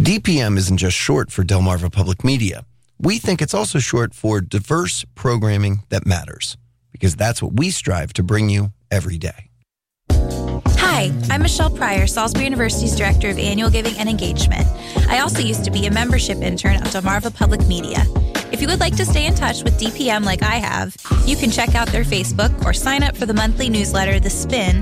DPM isn't just short for Delmarva Public Media. We think it's also short for diverse programming that matters, because that's what we strive to bring you every day. Hi, I'm Michelle Pryor, Salisbury University's Director of Annual Giving and Engagement. I also used to be a membership intern at Delmarva Public Media. If you would like to stay in touch with DPM like I have, you can check out their Facebook or sign up for the monthly newsletter, The Spin,